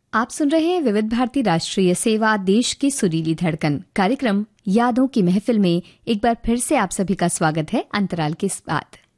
आप सुन रहे हैं विविध भारती राष्ट्रीय सेवा, देश की सुरीली धड़कन। कार्यक्रम यादों की महफिल में एक बार फिर से आप सभी का स्वागत है अंतराल के बाद।